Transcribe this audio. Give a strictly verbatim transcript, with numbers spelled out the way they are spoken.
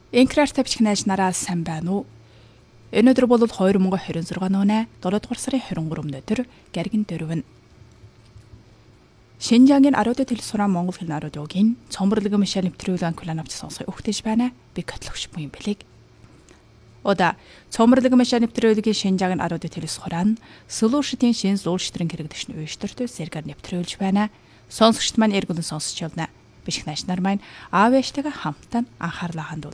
Инкраар тавьчих найз нараа сайн байна уу? Өнөөдөр бол хоёр мянга хорин зургаан оны долоо дугаар сарын хорин гурав өдөр Гэргэн дөрвөн. Шинжаагийн Арууд төлөв сураа Монгол хэлний Аруудын цомборлог мишэл нэвтрүүлэн кулан авч сонсох өгтөж байна. Би котлогч буян бэлэг. Ода цомборлог мишэл нэвтрүүлгийн Шинжаагийн Арууд төлөв сураан Сулуушитийн шин зуулштрын хэрэгдэшн үйштөртөө сэргээр нэвтрүүлж байна. Сонсогчд маань эргүүлэн сонсч явна. Бишх нааш нар маань аав ээжтэйгээ хамтдаа анхаарлаа хандуул.